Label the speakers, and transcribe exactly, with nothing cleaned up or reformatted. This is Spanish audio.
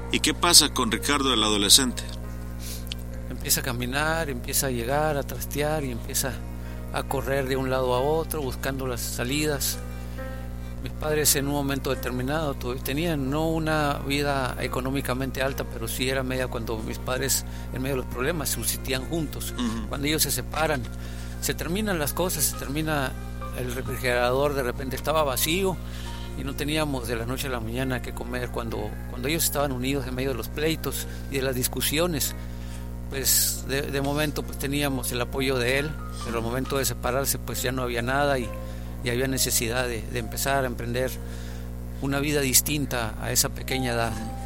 Speaker 1: ¿Y qué pasa con Ricardo el adolescente?
Speaker 2: Empieza a caminar, empieza a llegar, a trastear y empieza a correr de un lado a otro buscando las salidas. Mis padres en un momento determinado tenían no una vida económicamente alta, pero sí era media cuando mis padres en medio de los problemas subsistían juntos. Uh-huh. Cuando ellos se separan, se terminan las cosas, se termina el refrigerador, de repente estaba vacío y no teníamos de la noche a la mañana que comer. Cuando, cuando ellos estaban unidos en medio de los pleitos y de las discusiones, pues de, de momento pues teníamos el apoyo de él, pero al momento de separarse pues ya no había nada y, y había necesidad de, de empezar a emprender una vida distinta a esa pequeña edad.